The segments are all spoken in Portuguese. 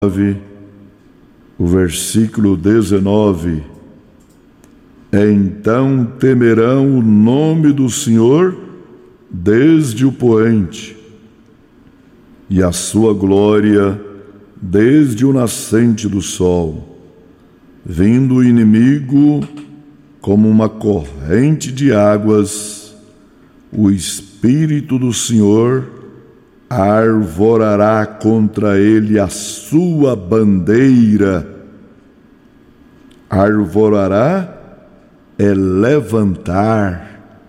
o versículo 19. Então temerão o nome do Senhor desde o poente, e a sua glória desde o nascente do sol, vindo o inimigo como uma corrente de águas, o Espírito do Senhor arvorará contra ele a sua bandeira. Arvorará é levantar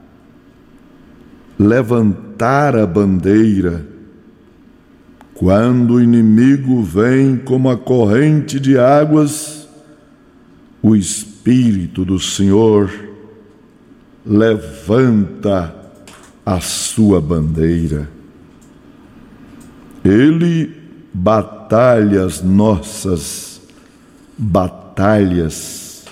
a bandeira. Quando o inimigo vem como a corrente de águas, o Espírito do Senhor levanta a sua bandeira. Ele batalha as nossas batalhas.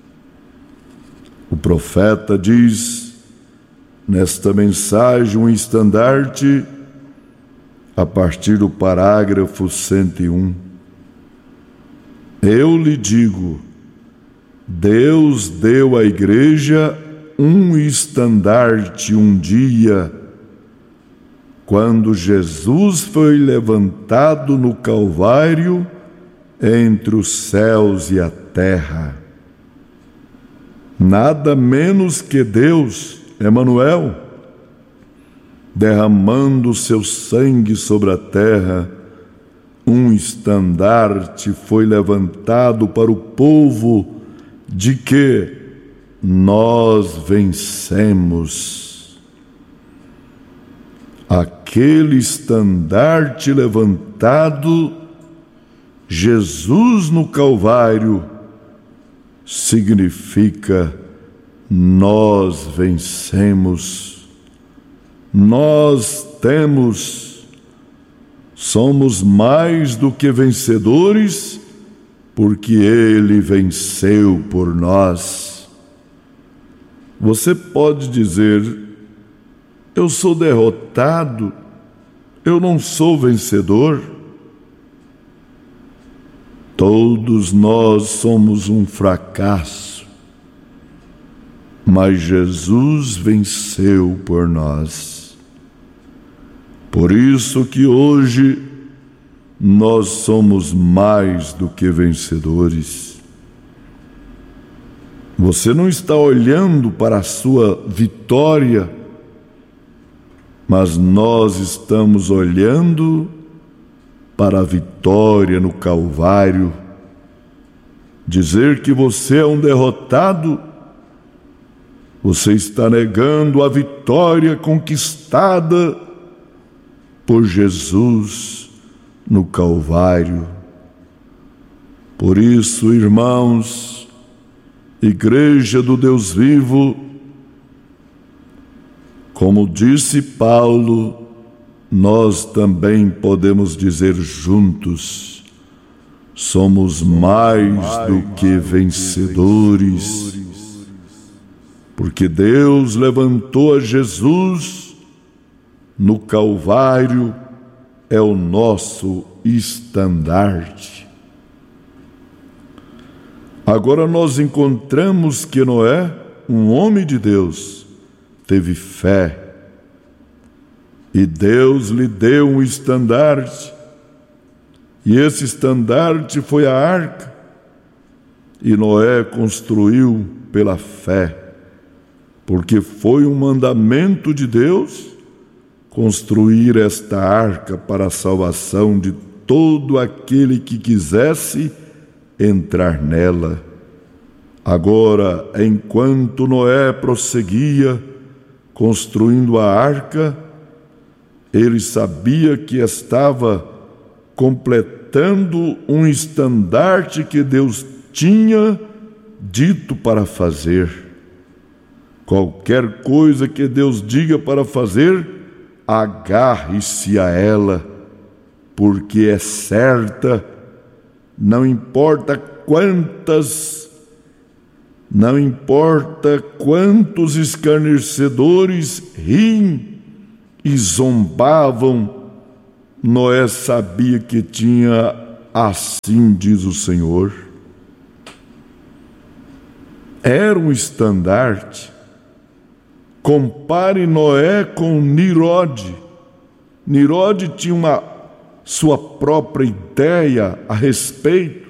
O profeta diz nesta mensagem um estandarte a partir do parágrafo 101. Eu lhe digo, Deus deu à igreja um estandarte um dia, quando Jesus foi levantado no Calvário entre os céus e a terra. Nada menos que Deus, Emanuel, derramando seu sangue sobre a terra, um estandarte foi levantado para o povo de que nós vencemos. Aquele estandarte levantado, Jesus no Calvário, significa nós vencemos. Nós somos mais do que vencedores, porque Ele venceu por nós. Você pode dizer, eu sou derrotado, eu não sou vencedor. Todos nós somos um fracasso, mas Jesus venceu por nós. Por isso que hoje nós somos mais do que vencedores. Você não está olhando para a sua vitória, mas nós estamos olhando para a vitória no Calvário. Dizer que você é um derrotado, você está negando a vitória conquistada por Jesus no Calvário. Por isso, irmãos, Igreja do Deus vivo, como disse Paulo, nós também podemos dizer juntos, somos mais do que vencedores, porque Deus levantou a Jesus no Calvário, é o nosso estandarte. Agora nós encontramos que Noé, um homem de Deus, teve fé, e Deus lhe deu um estandarte, e esse estandarte foi a arca, e Noé construiu pela fé, porque foi um mandamento de Deus construir esta arca para a salvação de todo aquele que quisesse entrar nela. Agora, enquanto Noé prosseguia construindo a arca, ele sabia que estava completando um estandarte que Deus tinha dito para fazer. Qualquer coisa que Deus diga para fazer, agarre-se a ela, porque é certa, não importa quantos escarnecedores riem e zombavam, Noé sabia que tinha assim diz o Senhor. Era um estandarte. Compare Noé com Nirode. Nirode tinha uma sua própria ideia a respeito.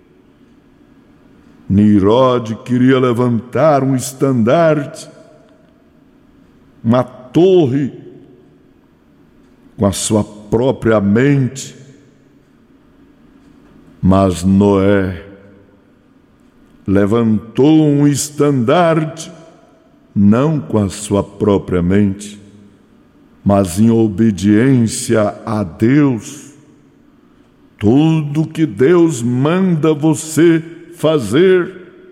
Nirode queria levantar um estandarte, uma torre, com a sua própria mente. Mas Noé levantou um estandarte, não com a sua própria mente, mas em obediência a Deus. Tudo que Deus manda você fazer,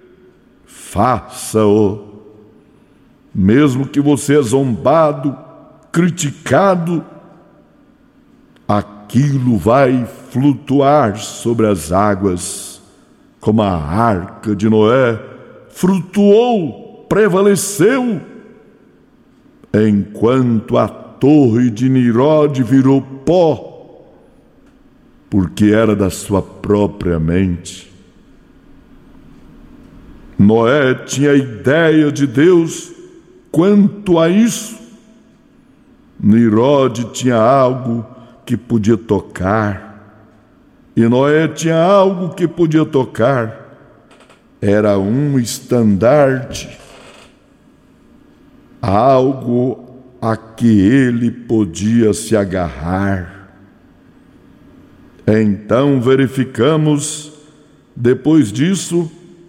faça-o. Mesmo que você é zombado, criticado, aquilo vai flutuar sobre as águas, como a arca de Noé flutuou, prevaleceu, enquanto a torre de Nirode virou pó, porque era da sua própria mente. Noé tinha a ideia de Deus quanto a isso. Nirode tinha algo que podia tocar, e Noé tinha algo que podia tocar. Era um estandarte, algo a que ele podia se agarrar. Então verificamos, depois disso,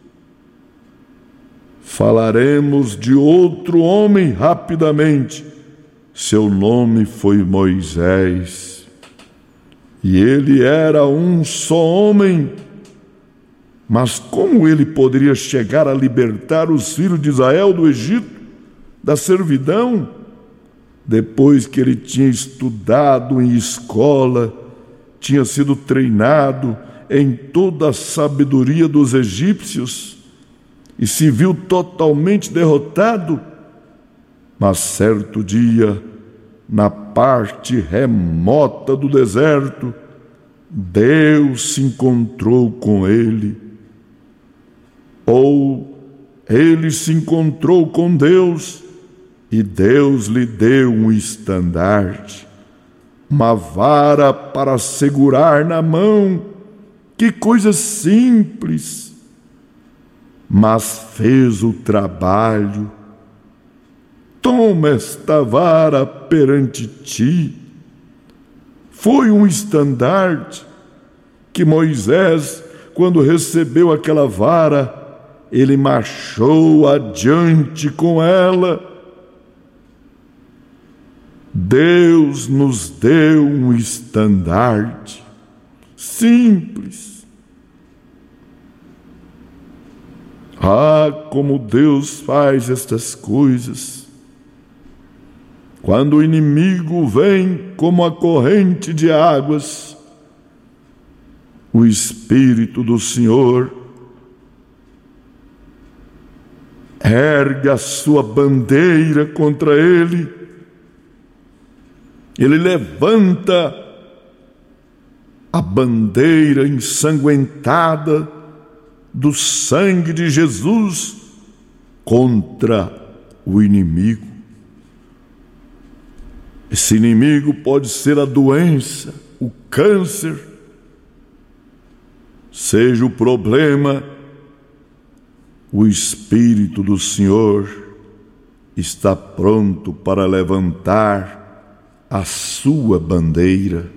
falaremos de outro homem rapidamente. Seu nome foi Moisés, e ele era um só homem. Mas como ele poderia chegar a libertar os filhos de Israel do Egito, da servidão, depois que ele tinha estudado em escola, tinha sido treinado em toda a sabedoria dos egípcios e se viu totalmente derrotado? Mas certo dia, na parte remota do deserto, Deus se encontrou com ele. Ou ele se encontrou com Deus e Deus lhe deu um estandarte, uma vara para segurar na mão. Que coisa simples, mas fez o trabalho. Toma esta vara perante ti. Foi um estandarte que Moisés, quando recebeu aquela vara, ele marchou adiante com ela. Deus nos deu um estandarte simples. Ah, como Deus faz estas coisas! Quando o inimigo vem como a corrente de águas, o Espírito do Senhor ergue a sua bandeira contra ele. Ele levanta a bandeira ensanguentada do sangue de Jesus contra o inimigo. Esse inimigo pode ser a doença, o câncer, seja o problema. O Espírito do Senhor está pronto para levantar a sua bandeira.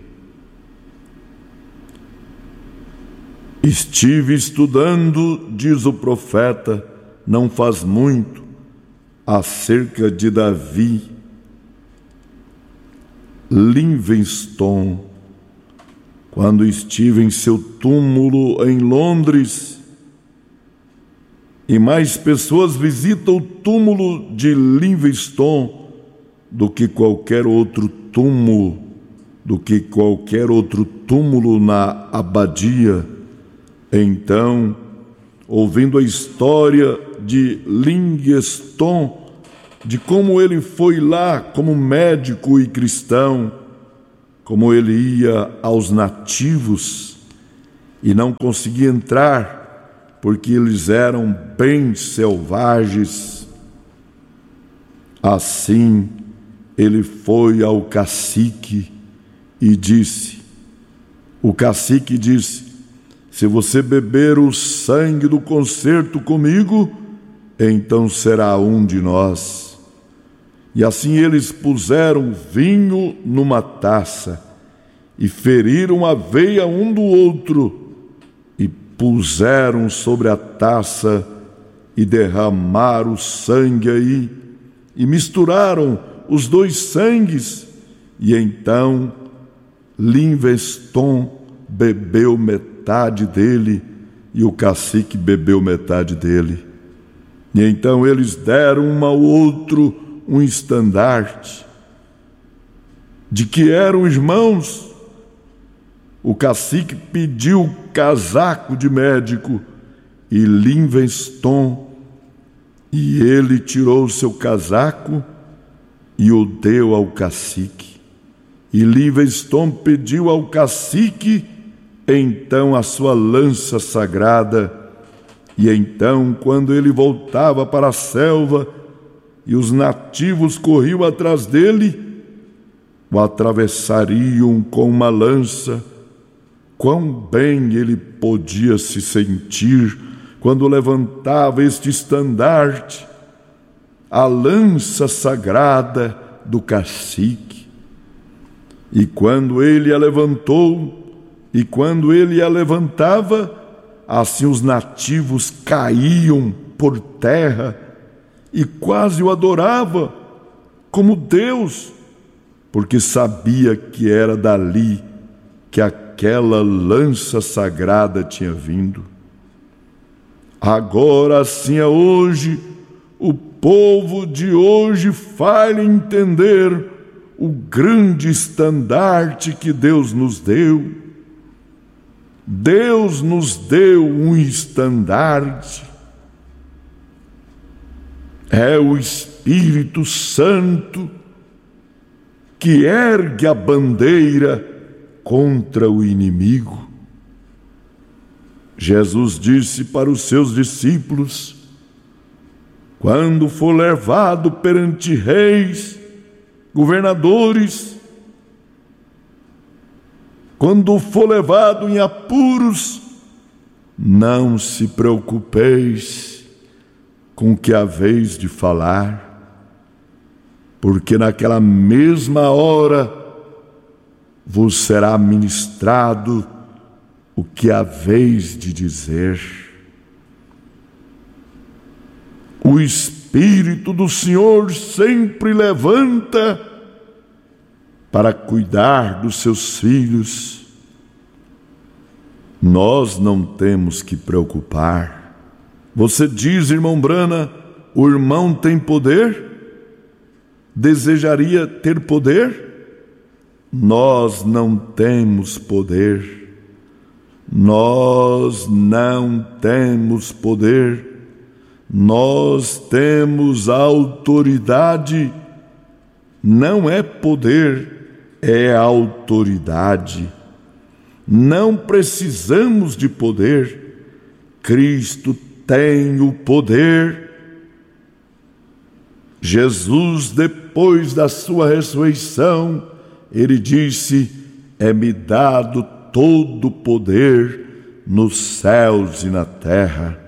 Estive estudando, diz o profeta, não faz muito, acerca de Davi Livingstone, quando estive em seu túmulo em Londres, e mais pessoas visitam o túmulo de Livingstone do que qualquer outro túmulo na abadia. Então, ouvindo a história de Livingstone, de como ele foi lá como médico e cristão, como ele ia aos nativos e não conseguia entrar, porque eles eram bem selvagens. Assim, ele foi ao cacique e disse: o cacique disse: se você beber o sangue do concerto comigo, então será um de nós. E assim eles puseram vinho numa taça, e feriram a veia um do outro, e puseram sobre a taça, e derramaram o sangue aí, e misturaram os dois sangues, e então Livingstone bebeu metade dele, e o cacique bebeu metade dele. E então eles deram um ao outro um estandarte, de que eram irmãos. O cacique pediu casaco de médico, e Livingstone, e ele tirou o seu casaco e o deu ao cacique. E Livingstone pediu ao cacique então a sua lança sagrada. E então, quando ele voltava para a selva e os nativos corriam atrás dele, o atravessariam com uma lança, quão bem ele podia se sentir quando levantava este estandarte, a lança sagrada do cacique. E quando ele a levantou, e quando ele a levantava, assim os nativos caíam por terra e quase o adorava como Deus, porque sabia que era dali que aquela lança sagrada tinha vindo. Agora, assim é hoje, o povo de hoje faz entender o grande estandarte que Deus nos deu. Deus nos deu um estandarte. É o Espírito Santo que ergue a bandeira contra o inimigo. Jesus disse para os seus discípulos: quando for levado perante reis, governadores, quando for levado em apuros, não se preocupeis com o que haveis de falar, porque naquela mesma hora vos será ministrado o que haveis de dizer. O Espírito do Senhor sempre levanta para cuidar dos seus filhos. Nós não temos que preocupar. Você diz, irmão Brana, o irmão tem poder? Desejaria ter poder? Nós não temos poder. Nós não temos poder. Nós temos autoridade. Não é poder, é autoridade. Não precisamos de poder. Cristo tem o poder. Jesus, depois da sua ressurreição, ele disse: é-me dado todo o poder nos céus e na terra.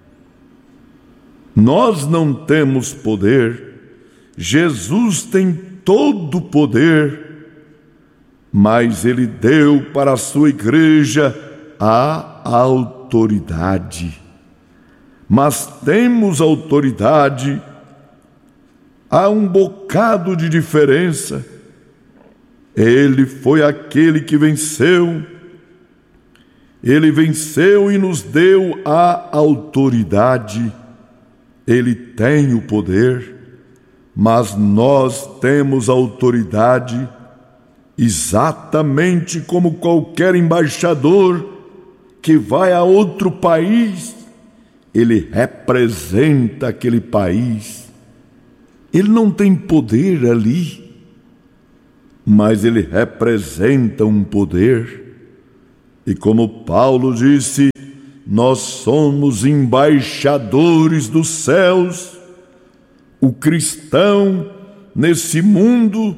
Nós não temos poder. Jesus tem todo o poder, mas ele deu para a sua igreja a autoridade. Mas temos autoridade, há um bocado de diferença. Ele foi aquele que venceu. Ele venceu e nos deu a autoridade. Ele tem o poder, mas nós temos autoridade exatamente como qualquer embaixador que vai a outro país. Ele representa aquele país. Ele não tem poder ali, mas ele representa um poder. E como Paulo disse, nós somos embaixadores dos céus. O cristão, nesse mundo,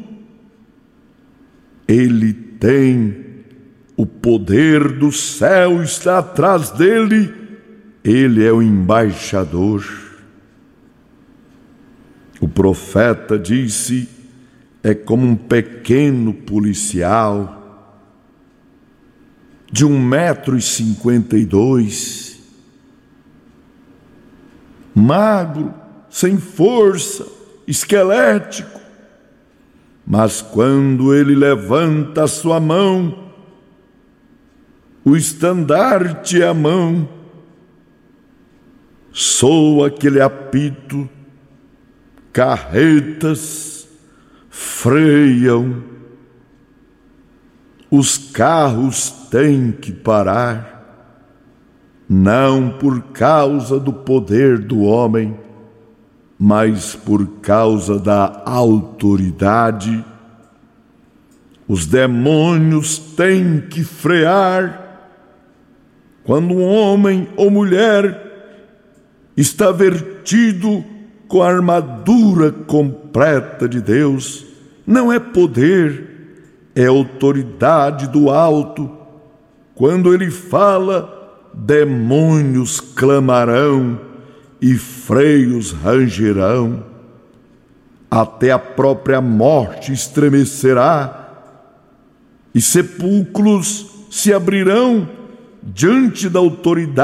ele tem o poder do céu, está atrás dele, ele é o embaixador. O profeta disse, é como um pequeno policial de 1,52 m, magro, sem força, esquelético, mas quando ele levanta a sua mão, o estandarte à mão, soa aquele apito, carretas freiam, os carros têm que parar, não por causa do poder do homem, mas por causa da autoridade. Os demônios têm que frear. Quando um homem ou mulher está vertido com a armadura completa de Deus, não é poder, é autoridade do alto. Quando ele fala, demônios clamarão e freios rangerão, até a própria morte estremecerá e sepulcros se abrirão diante da autoridade